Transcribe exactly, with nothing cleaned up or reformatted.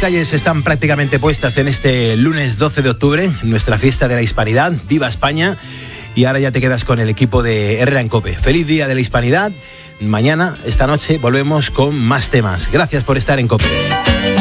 calles están prácticamente puestas en este lunes doce de octubre, nuestra fiesta de la Hispanidad. ¡Viva España! Y ahora ya te quedas con el equipo de Herrera en COPE. ¡Feliz Día de la Hispanidad! Mañana, esta noche, volvemos con más temas. Gracias por estar en COPE.